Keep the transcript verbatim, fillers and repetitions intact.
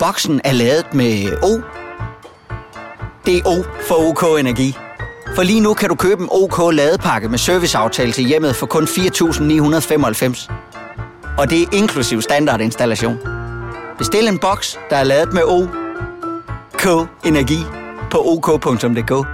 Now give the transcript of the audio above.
boksen er ladet med O. Det er O for OK Energi. For lige nu kan du købe en OK ladepakke med serviceaftale til hjemmet for kun fire tusind ni hundrede femoghalvfems. Og det er inklusiv standardinstallation. Bestil en boks, der er ladet med OK Energi på ok punktum d k.